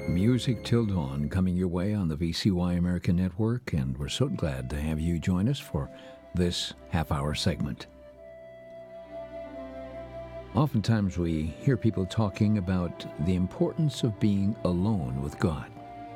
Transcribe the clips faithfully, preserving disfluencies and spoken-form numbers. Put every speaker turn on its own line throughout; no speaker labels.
Music Till Dawn coming your way on the V C Y American Network, and we're so glad to have you join us for this half-hour segment. Oftentimes we hear people talking about the importance of being alone with God.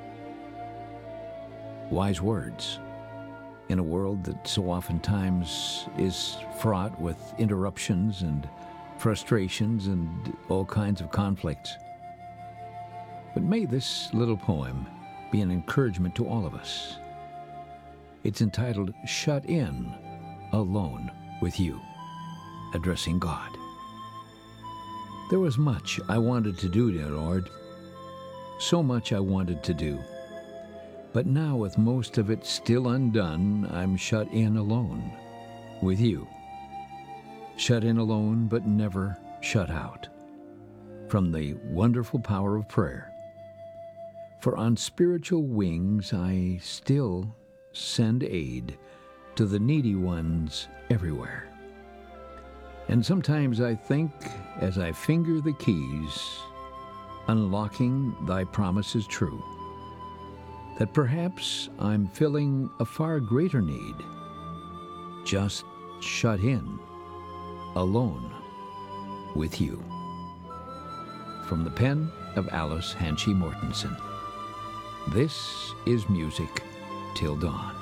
Wise words in a world that so oftentimes is fraught with interruptions and frustrations and all kinds of conflicts. But may this little poem be an encouragement to all of us. It's entitled, Shut In, Alone with You, addressing God. There was much I wanted to do, dear Lord, so much I wanted to do. But now with most of it still undone, I'm shut in alone with you. Shut in alone, but never shut out from the wonderful power of prayer. For on spiritual wings I still send aid to the needy ones everywhere. And sometimes I think, as I finger the keys, unlocking thy promises true, that perhaps I'm filling a far greater need, just shut in, alone with you. From the pen of Alice Hanchy Mortensen. This is Music Till Dawn.